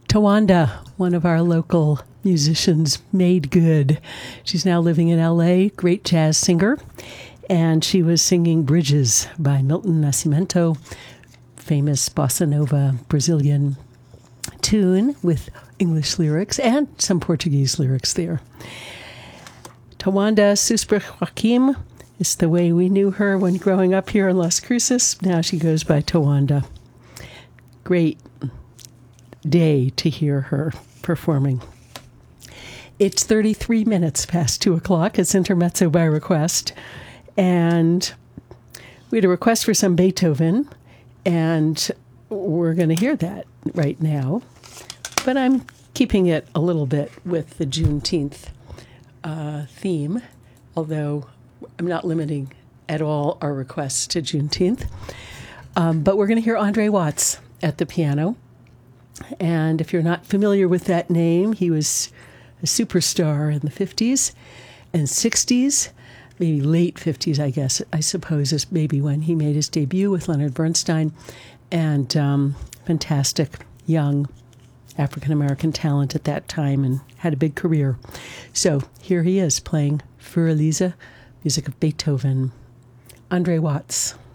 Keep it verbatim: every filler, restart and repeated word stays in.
Tawanda, one of our local musicians, made good. She's now living in L A, great jazz singer, and she was singing Bridges by Milton Nascimento, famous bossa nova Brazilian tune with English lyrics and some Portuguese lyrics there. Tawanda Susper Joaquim is the way we knew her when growing up here in Las Cruces. Now she goes by Tawanda. Great day to hear her performing. It's thirty-three minutes past two o'clock. It's Intermezzo by request. And we had a request for some Beethoven, and we're going to hear that right now. But I'm keeping it a little bit with the Juneteenth uh, theme, although I'm not limiting at all our requests to Juneteenth. Um, but we're going to hear Andre Watts at the piano. And if you're not familiar with that name, he was a superstar in the fifties and sixties, maybe late fifties, I guess, I suppose, is maybe when he made his debut with Leonard Bernstein. And um, fantastic young African-American talent at that time and had a big career. So here he is playing Für Elise, music of Beethoven, Andre Watts.